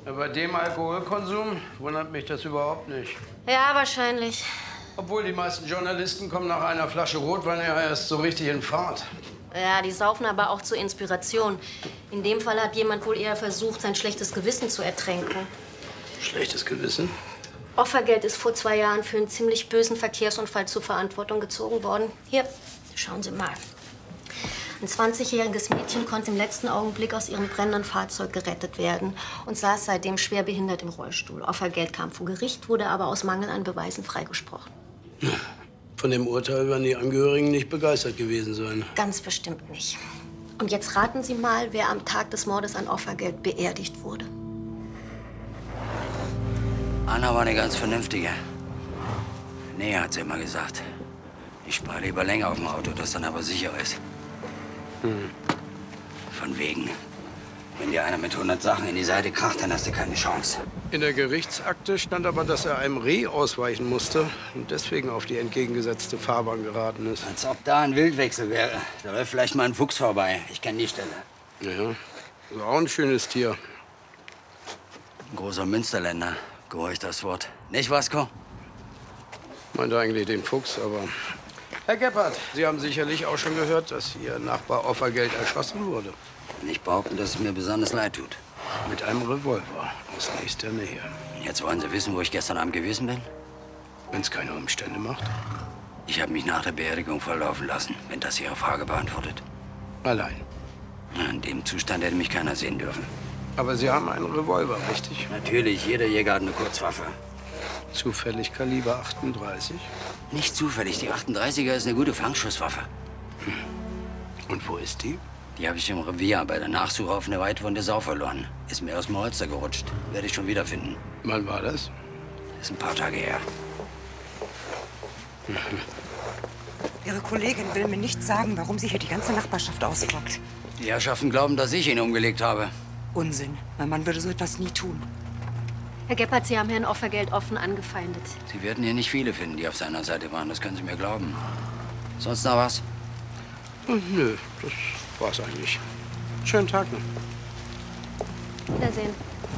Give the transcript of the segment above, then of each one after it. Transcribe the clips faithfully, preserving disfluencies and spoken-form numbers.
Bei dem Alkoholkonsum wundert mich das überhaupt nicht. Ja, wahrscheinlich. Obwohl die meisten Journalisten kommen nach einer Flasche Rotwein ja erst so richtig in Fahrt. Ja, die saufen aber auch zur Inspiration. In dem Fall hat jemand wohl eher versucht, sein schlechtes Gewissen zu ertränken. Schlechtes Gewissen? Offergeld ist vor zwei Jahren für einen ziemlich bösen Verkehrsunfall zur Verantwortung gezogen worden. Hier, schauen Sie mal. Ein zwanzigjähriges Mädchen konnte im letzten Augenblick aus ihrem brennenden Fahrzeug gerettet werden und saß seitdem schwer behindert im Rollstuhl. Offergeld kam vor Gericht, wurde aber aus Mangel an Beweisen freigesprochen. Von dem Urteil werden die Angehörigen nicht begeistert gewesen sein. Ganz bestimmt nicht. Und jetzt raten Sie mal, wer am Tag des Mordes an Offergeld beerdigt wurde. Anna war eine ganz vernünftige. Nee, hat sie immer gesagt. Ich spare lieber länger auf dem Auto, das dann aber sicher ist. Hm. Von wegen. Wenn dir einer mit hundert Sachen in die Seite kracht, dann hast du keine Chance. In der Gerichtsakte stand aber, dass er einem Reh ausweichen musste und deswegen auf die entgegengesetzte Fahrbahn geraten ist. Als ob da ein Wildwechsel wäre. Da läuft vielleicht mal ein Fuchs vorbei. Ich kenne die Stelle. Ja, ist auch ein schönes Tier. Ein großer Münsterländer, gehorcht das Wort. Nicht, Vasco? Meinte eigentlich den Fuchs, aber... Herr Gebhardt, Sie haben sicherlich auch schon gehört, dass Ihr Nachbar Offergeld erschossen wurde. Nicht behaupten, dass es mir besonders leid tut. Mit einem Revolver aus nächster Nähe. Jetzt wollen Sie wissen, wo ich gestern Abend gewesen bin? Wenn es keine Umstände macht. Ich habe mich nach der Beerdigung verlaufen lassen, wenn das Ihre Frage beantwortet. Allein. In dem Zustand hätte mich keiner sehen dürfen. Aber Sie haben einen Revolver, richtig? Natürlich, jeder Jäger hat eine Kurzwaffe. Zufällig Kaliber achtunddreißig? Nicht zufällig, die achtunddreißiger ist eine gute Flankschusswaffe. Hm. Und wo ist die? Die habe ich im Revier bei der Nachsuche auf eine weitwunde Sau verloren. Ist mir aus dem Holster gerutscht. Werde ich schon wiederfinden. Wann war das? Das ist ein paar Tage her. Mhm. Ihre Kollegin will mir nicht sagen, warum sie hier die ganze Nachbarschaft ausfragt. Die Herrschaften glauben, dass ich ihn umgelegt habe. Unsinn. Mein Mann würde so etwas nie tun. Herr Gebhardt, Sie haben Herrn Offergeld offen angefeindet. Sie werden hier nicht viele finden, die auf seiner Seite waren. Das können Sie mir glauben. Sonst noch was? Hm, nö, das war's eigentlich. Schönen Tag noch. Wiedersehen.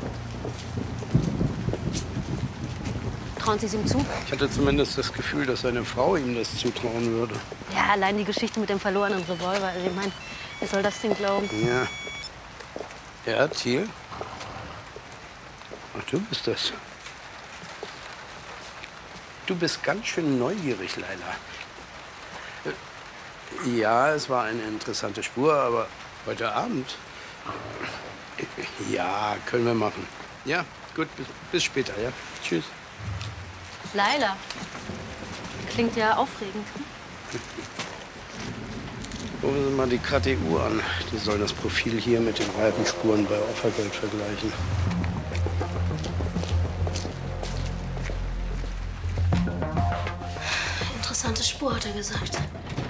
Trauen Sie es ihm zu? Ich hatte zumindest das Gefühl, dass seine Frau ihm das zutrauen würde. Ja, allein die Geschichte mit dem verlorenen Revolver. Also ich meine, wer soll das denn glauben? Ja. Ja, Thiel? Ach, du bist das. Du bist ganz schön neugierig, Leila. Ja, es war eine interessante Spur, aber heute Abend? Ja, können wir machen. Ja, gut, bis, bis später, ja. Tschüss. Leila. Klingt ja aufregend. Rufen Sie mal die K T U an. Die sollen das Profil hier mit den Reifenspuren bei Offergeld vergleichen. Interessante Spur, hat er gesagt.